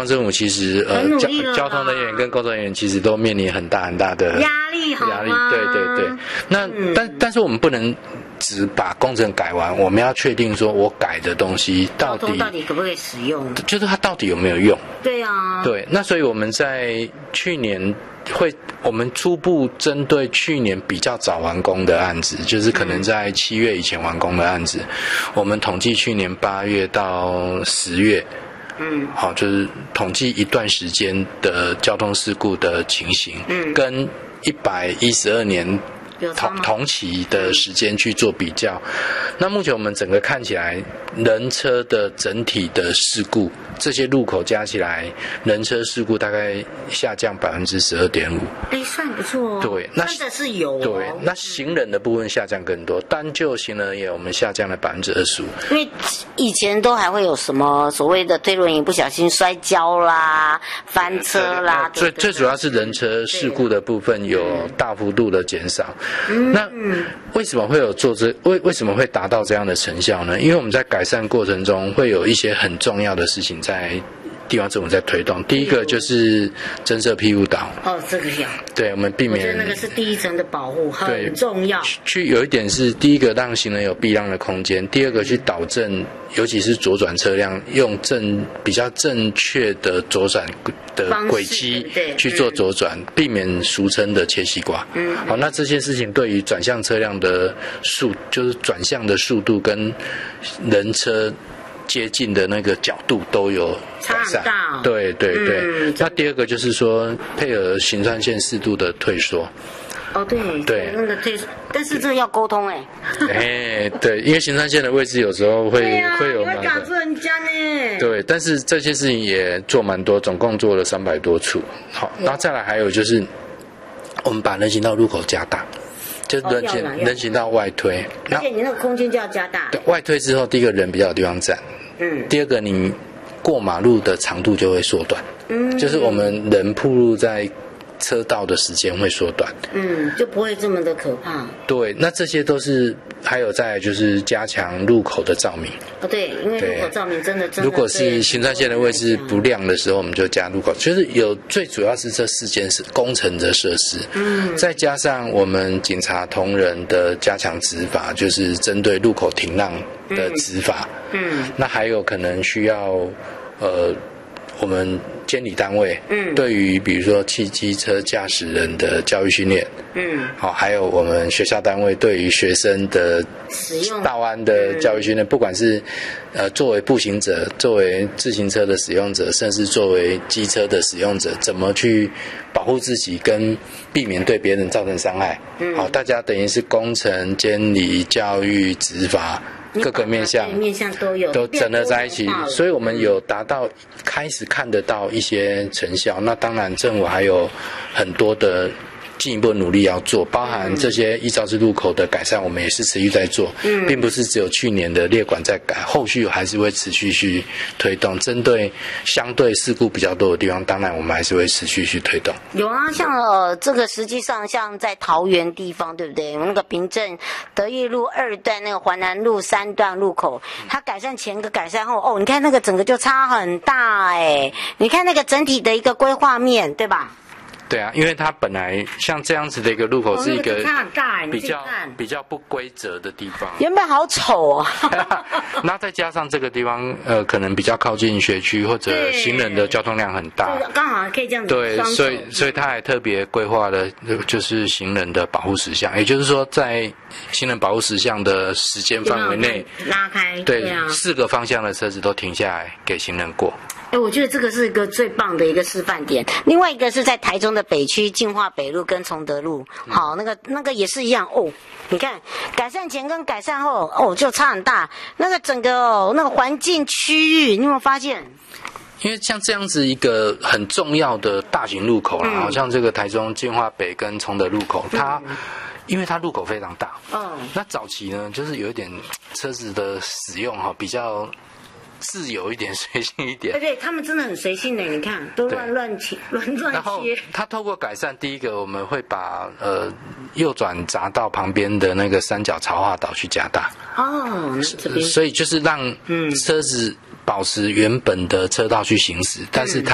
方政府其实交通人员跟工作人员其实都面临很大的压力， 对。那但是我们不能只把工程改完，我们要确定说我改的东西到底可不可以使用， 就是它到底有没有用。 对啊， 对。那所以我们在去年我们初步针对去年比较早完工的案子，就是可能在7月以前完工的案子，我们统计去年8月到10月，好，就是统计一段时间的交通事故的情形，跟112年同期的时间去做比较。那目前我们整个看起来，人车的整体的事故，这些路口加起来，人车事故大概下降12.5%。 算不错哦。 对，那真的是有哦。 对，那行人的部分下降更多，单就行人而言，我们下降了25%。 因为以前都还会有什么所谓的推轮椅不小心摔跤啦、翻车啦， 最主要是人车事故的部分有大幅度的减少。那为什么会有为什么会达到这样的成效呢？因为我们在改善过程中会有一些很重要的事情在地方政府在推动。第一个就是增设庇护岛。 这个要。 对，我们避免。 我觉得那个是第一层的保护，很重要。 有一点是第一个让行人有避让的空间，第二个去导正，尤其是左转车辆用比较正确的左转的轨迹去做左转，避免俗称的切西瓜。好，那这些事情对于转向车辆的就是转向的速度跟人车接近的那个角度都有改善。对。那第二个就是说配合行山线适度的退缩。对， 那个退缩，但是这个要沟通对，因为行山线的位置有时候会有会卡住人家呢。 对，但是这些事情也做蛮多，总共做了300多处。好，然后再来还有就是我们把人行道入口加大。就是人行道外推， 而且你那个空间就要加大。 对，外推之后，第一个人比较有地方站，第二个你过马路的长度就会缩短，就是我们人暴露在车道的时间会缩短， 就不会这么的可怕。 对，那这些都是还有再来就是加强路口的照明。 对，因为路口照明真的如果是行山线的位置不亮的时候，我们就加路口。就是最主要是这4件是工程的设施，再加上我们警察同仁的加强执法，就是针对路口停让的执法。那还有可能需要我们监理单位对于比如说汽机车驾驶人的教育训练，好，还有我们学校单位对于学生的道安的教育训练，不管是作为步行者、作为自行车的使用者，甚至作为机车的使用者，怎么去保护自己跟避免对别人造成伤害。好，大家等于是工程、监理、教育、执法。各个面向都整合在一起，所以我们有开始看得到一些成效。那当然政府还有很多的进一步努力要做，包含这些依肇事路口的改善，我们也是持续在做，并不是只有去年的列管在改，后续还是会持续去推动。针对相对事故比较多的地方，当然我们还是会持续去推动。 有啊，像这个实际上像在桃园地方，对不对？那个平镇德义路2段那个环南路3段路口，它改善前跟改善后，你看那个整个就差很大你看那个整体的一个规划面，对吧？ 对啊，因为它本来像这样子的一个路口是一个比较不规则的地方， 原本好丑那再加上这个地方可能比较靠近学区或者行人的交通量很大， 刚好可以这样子。 对，所以它还特别规划了就是行人的保护事项，也就是说在行人保护事项的时间范围内拉开， 对4个方向的车子都停下来给行人过。 我觉得这个是一个最棒的一个示范点。另外一个是在台中的北区进化北路跟崇德路，好，那个也是一样你看改善前跟改善后就差很大。那个整个那个环境区域，你有没有发现？ 因为像这样子一个很重要的大型路口好像这个台中进化北跟崇德路口，因为它路口非常大，那早期呢就是有一点车子的使用比较自由一点，随性一点。 对，他们真的很随性的，你看都乱切。 然后他透过改善，第一个我们会把右转匝道旁边的那个三角潮化岛去加大。所以就是让车子保持原本的车道去行驶，但是